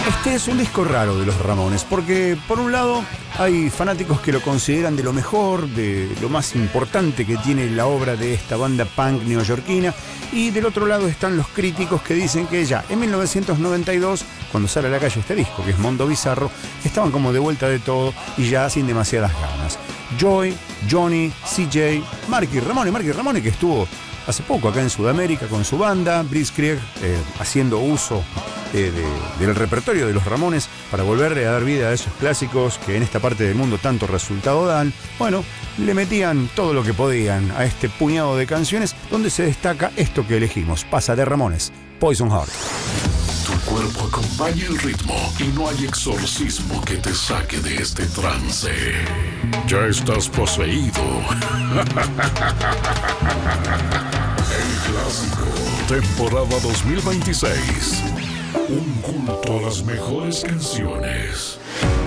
Este es un disco raro de los Ramones, porque por un lado hay fanáticos que lo consideran de lo mejor, de lo más importante que tiene la obra de esta banda punk neoyorquina, y del otro lado están los críticos que dicen que ya en 1992, cuando sale a la calle este disco, que es Mundo Bizarro, estaban como de vuelta de todo y ya sin demasiadas ganas. Joey, Johnny, CJ, Marky Ramone, que estuvo hace poco acá en Sudamérica con su banda, Blitzkrieg, haciendo uso del repertorio de los Ramones para volverle a dar vida a esos clásicos que en esta parte del mundo tanto resultado dan. Bueno, le metían todo lo que podían a este puñado de canciones donde se destaca esto que elegimos, Pasa de Ramones, Poison Heart. Tu cuerpo acompaña el ritmo y no hay exorcismo que te saque de este trance. Ya estás poseído. El clásico, temporada 2026. Un culto a las mejores canciones.